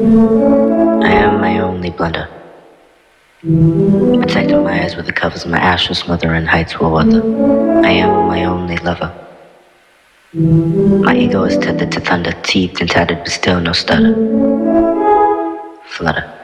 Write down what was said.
I am my only blunder. Protecting my eyes with the covers of my astral smother and heights will weather. I am my only lover. My ego is tethered to thunder, teeth and tattered, but still no stutter. Flutter.